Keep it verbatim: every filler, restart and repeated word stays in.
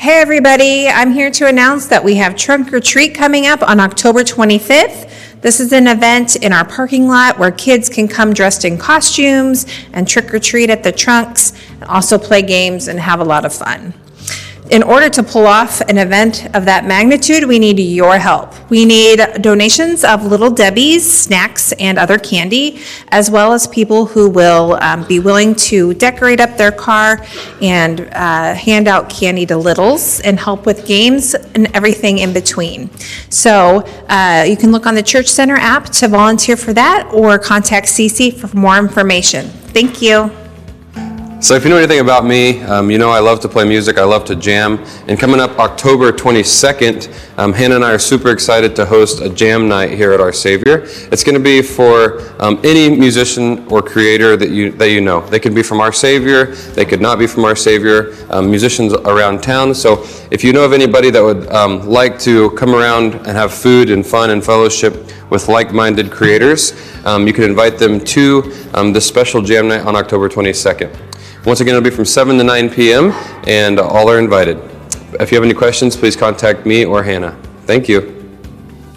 Hey everybody, I'm here to announce that we have Trunk or Treat coming up on October twenty-fifth. This is an event in our parking lot where kids can come dressed in costumes and trick or treat at the trunks, and also play games and have a lot of fun. In order to pull off an event of that magnitude, we need your help. We need donations of Little Debbie's, snacks, and other candy, as well as people who will um, be willing to decorate up their car and uh, hand out candy to littles and help with games and everything in between. So uh, you can look on the Church Center app to volunteer for that or contact Cece for more information. Thank you. So if you know anything about me, um, you know I love to play music, I love to jam, and coming up October twenty-second, um, Hannah and I are super excited to host a jam night here at Our Savior. It's going to be for um, any musician or creator that you that you know. They could be from Our Savior, they could not be from Our Savior, um, musicians around town. So if you know of anybody that would um, like to come around and have food and fun and fellowship with like-minded creators, um, you can invite them to um, this special jam night on October twenty-second. Once again, it'll be from seven to nine p.m. and all are invited. If you have any questions, please contact me or Hannah. Thank you.